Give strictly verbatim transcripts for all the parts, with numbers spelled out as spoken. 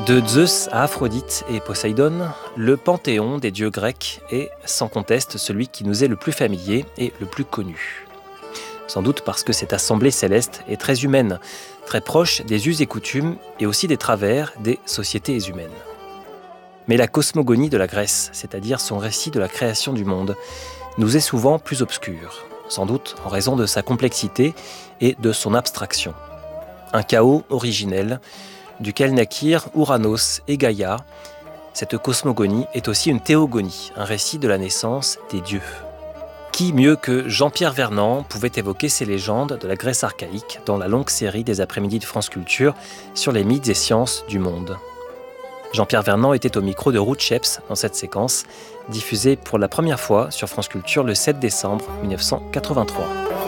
De Zeus à Aphrodite et Poséidon, le panthéon des dieux grecs est sans conteste celui qui nous est le plus familier et le plus connu. Sans doute parce que cette assemblée céleste est très humaine, très proche des us et coutumes et aussi des travers des sociétés humaines. Mais la cosmogonie de la Grèce, c'est-à-dire son récit de la création du monde, nous est souvent plus obscur, sans doute en raison de sa complexité et de son abstraction. Un chaos originel, duquel naquirent Ouranos et Gaïa. Cette cosmogonie est aussi une théogonie, un récit de la naissance des dieux. Qui mieux que Jean-Pierre Vernant pouvait évoquer ces légendes de la Grèce archaïque dans la longue série des après-midi de France Culture sur les mythes et sciences du monde. Jean-Pierre Vernant était au micro de Ruth Sheps dans cette séquence, diffusée pour la première fois sur France Culture le sept décembre mille neuf cent quatre-vingt-trois.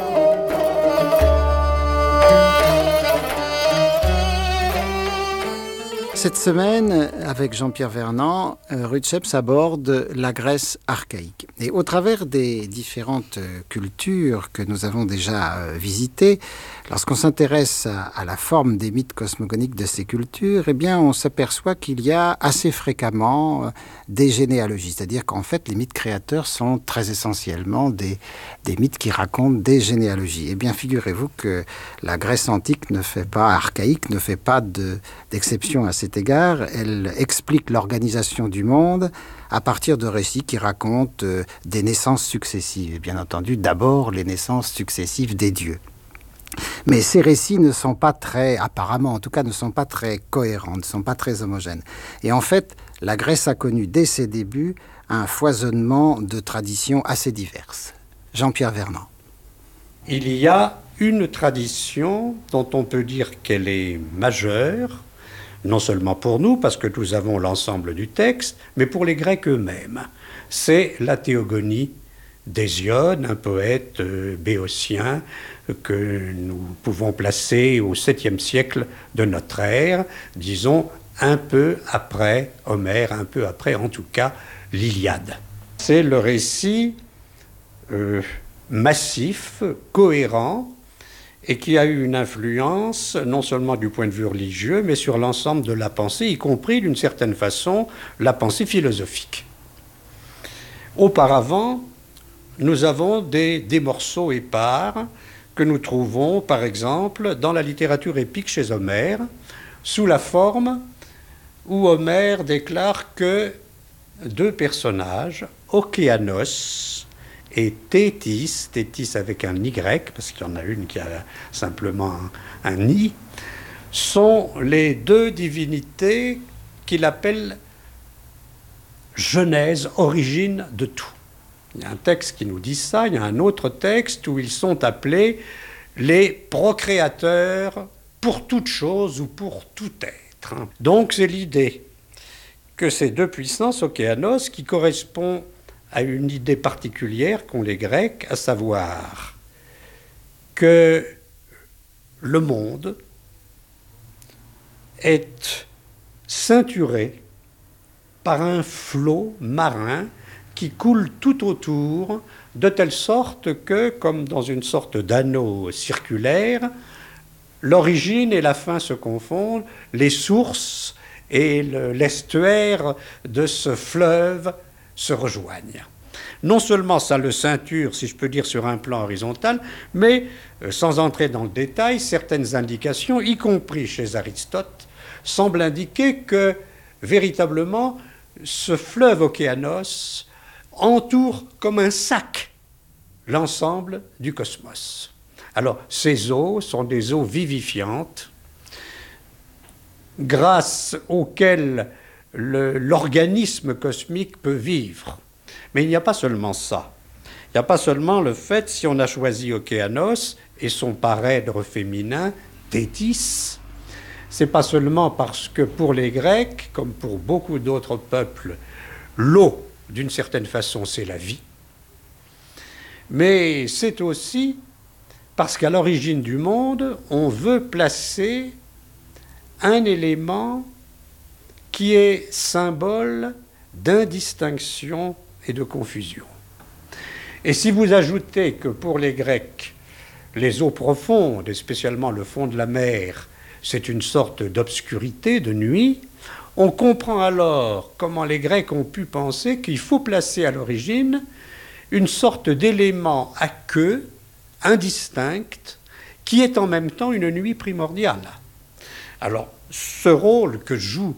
Cette semaine, avec Jean-Pierre Vernant, Ruth Sheps aborde la Grèce archaïque. Et au travers des différentes cultures que nous avons déjà visitées, lorsqu'on s'intéresse à, à la forme des mythes cosmogoniques de ces cultures, eh bien, on s'aperçoit qu'il y a assez fréquemment des généalogies. C'est-à-dire qu'en fait, les mythes créateurs sont très essentiellement des, des mythes qui racontent des généalogies. Eh bien, figurez-vous que la Grèce antique ne fait pas, archaïque, ne fait pas de, d'exception à cet égard. Elle explique l'organisation du monde à partir de récits qui racontent euh, des naissances successives. Et bien entendu, d'abord les naissances successives des dieux. Mais ces récits ne sont pas très, apparemment en tout cas, ne sont pas très cohérents, ne sont pas très homogènes. Et en fait, la Grèce a connu dès ses débuts un foisonnement de traditions assez diverses. Jean-Pierre Vernant. Il y a une tradition dont on peut dire qu'elle est majeure, non seulement pour nous, parce que nous avons l'ensemble du texte, mais pour les Grecs eux-mêmes. C'est la théogonie d'Hésiode, un poète euh, béotien que nous pouvons placer au septième siècle de notre ère, disons un peu après Homère, un peu après en tout cas l'Iliade. C'est le récit euh, massif, cohérent, et qui a eu une influence non seulement du point de vue religieux, mais sur l'ensemble de la pensée, y compris d'une certaine façon la pensée philosophique. Auparavant, nous avons des, des morceaux épars que nous trouvons, par exemple, dans la littérature épique chez Homère, sous la forme où Homère déclare que deux personnages, Océanos et Thétis, Thétis avec un Y, parce qu'il y en a une qui a simplement un, un I, sont les deux divinités qu'il appelle genèse, origine de tout. Il y a un texte qui nous dit ça, il y a un autre texte où ils sont appelés les procréateurs pour toute chose ou pour tout être. Donc c'est l'idée que ces deux puissances, Océanos, qui correspond à une idée particulière qu'ont les Grecs, à savoir que le monde est ceinturé par un flot marin qui coule tout autour, de telle sorte que, comme dans une sorte d'anneau circulaire, l'origine et la fin se confondent, les sources et le, l'estuaire de ce fleuve se rejoignent. Non seulement ça le ceinture, si je peux dire, sur un plan horizontal, mais, euh, sans entrer dans le détail, certaines indications, y compris chez Aristote, semblent indiquer que, véritablement, ce fleuve Océanos entoure comme un sac l'ensemble du cosmos. Alors, ces eaux sont des eaux vivifiantes, grâce auxquelles le, l'organisme cosmique peut vivre. Mais il n'y a pas seulement ça. Il n'y a pas seulement le fait, si on a choisi Océanos et son parèdre féminin, Thétis, c'est pas seulement parce que pour les Grecs, comme pour beaucoup d'autres peuples, l'eau, d'une certaine façon, c'est la vie, mais c'est aussi parce qu'à l'origine du monde, on veut placer un élément qui est symbole d'indistinction et de confusion. Et si vous ajoutez que pour les Grecs, les eaux profondes, et spécialement le fond de la mer, c'est une sorte d'obscurité, de nuit, On comprend alors comment les Grecs ont pu penser qu'il faut placer à l'origine une sorte d'élément à queue, indistinct, qui est en même temps une nuit primordiale. Alors, ce rôle que joue,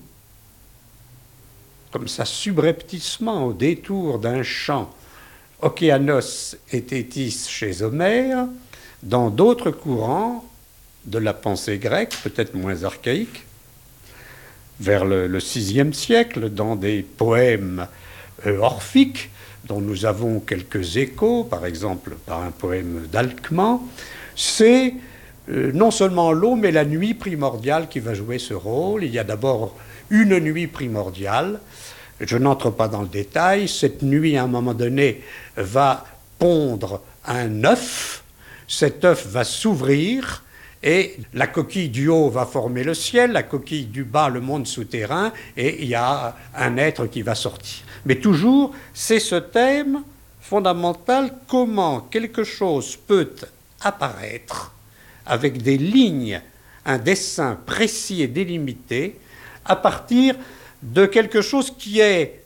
comme ça subrepticement au détour d'un chant, Okéanos et Thétis chez Homère, dans d'autres courants de la pensée grecque, peut-être moins archaïque, vers le, le sixième siècle, dans des poèmes euh, orphiques, dont nous avons quelques échos, par exemple par un poème d'Alcman, c'est euh, non seulement l'eau, mais la nuit primordiale qui va jouer ce rôle. Il y a d'abord une nuit primordiale. Je n'entre pas dans le détail. Cette nuit, à un moment donné, va pondre un œuf. Cet œuf va s'ouvrir et la coquille du haut va former le ciel, la coquille du bas le monde souterrain, et il y a un être qui va sortir. Mais toujours, c'est ce thème fondamental, comment quelque chose peut apparaître avec des lignes, un dessin précis et délimité, à partir de quelque chose qui est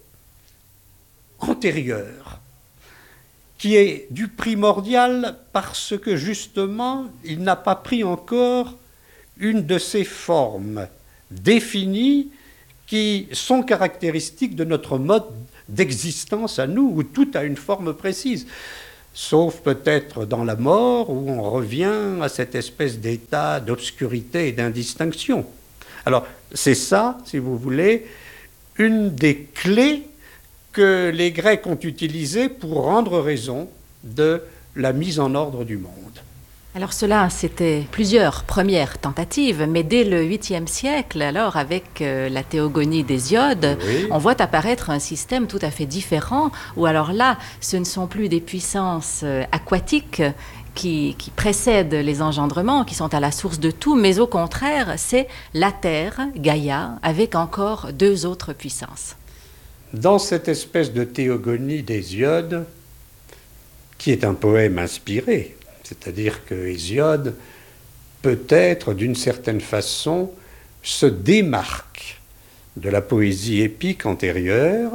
antérieur, qui est du primordial parce que justement, il n'a pas pris encore une de ces formes définies qui sont caractéristiques de notre mode d'existence à nous, où tout a une forme précise. Sauf peut-être dans la mort, où on revient à cette espèce d'état d'obscurité et d'indistinction. Alors, c'est ça, si vous voulez, une des clés que les Grecs ont utilisées pour rendre raison de la mise en ordre du monde. Alors cela, c'était plusieurs premières tentatives, mais dès le huitième siècle, alors avec euh, la théogonie d'Hésiode, oui. On voit apparaître un système tout à fait différent, où alors là, ce ne sont plus des puissances euh, aquatiques qui, qui précèdent les engendrements, qui sont à la source de tout, mais au contraire, c'est la Terre, Gaïa, avec encore deux autres puissances. Dans cette espèce de théogonie d'Hésiode, qui est un poème inspiré, c'est-à-dire que Hésiode, peut-être d'une certaine façon, se démarque de la poésie épique antérieure,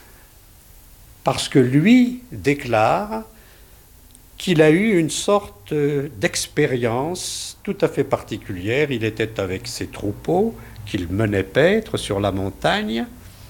parce que lui déclare qu'il a eu une sorte d'expérience tout à fait particulière. Il était avec ses troupeaux qu'il menait paître sur la montagne,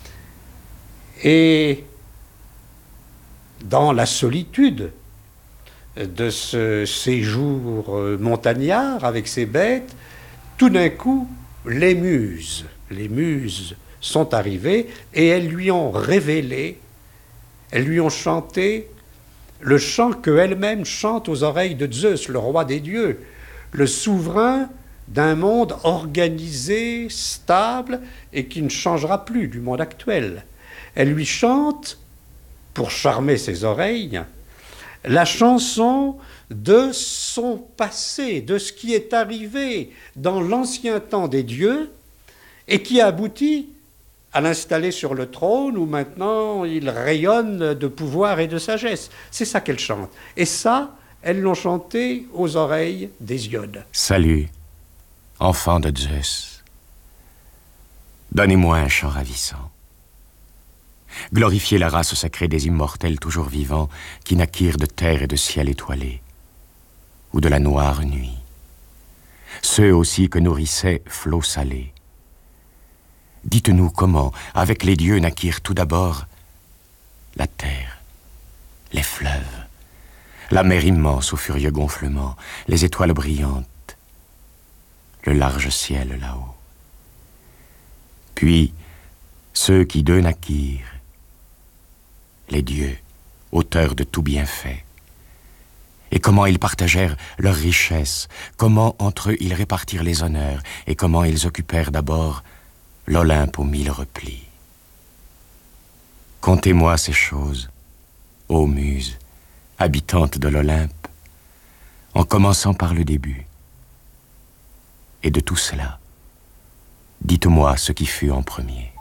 et dans la solitude de ce séjour montagnard avec ses bêtes, tout d'un coup, les muses, les muses sont arrivées et elles lui ont révélé, elles lui ont chanté le chant qu'elle-même chante aux oreilles de Zeus, le roi des dieux, le souverain d'un monde organisé, stable et qui ne changera plus du monde actuel. Elle lui chante, pour charmer ses oreilles, la chanson de son passé, de ce qui est arrivé dans l'ancien temps des dieux et qui a abouti à l'installer sur le trône où maintenant il rayonne de pouvoir et de sagesse. C'est ça qu'elle chante. Et ça, elles l'ont chanté aux oreilles d'Hésiode. Salut, enfant de Zeus. Donnez-moi un chant ravissant. Glorifiez la race sacrée des immortels toujours vivants qui naquirent de terre et de ciel étoilé, ou de la noire nuit. Ceux aussi que nourrissaient flots salés. Dites-nous comment, avec les dieux, naquirent tout d'abord la terre, les fleuves, la mer immense au furieux gonflement, les étoiles brillantes, le large ciel là-haut. Puis, ceux qui d'eux naquirent, les dieux, auteurs de tout bienfait, et comment ils partagèrent leurs richesses, comment entre eux ils répartirent les honneurs, et comment ils occupèrent d'abord l'Olympe aux mille replis. Contez-moi ces choses, ô muses, habitantes de l'Olympe, en commençant par le début. Et de tout cela, dites-moi ce qui fut en premier.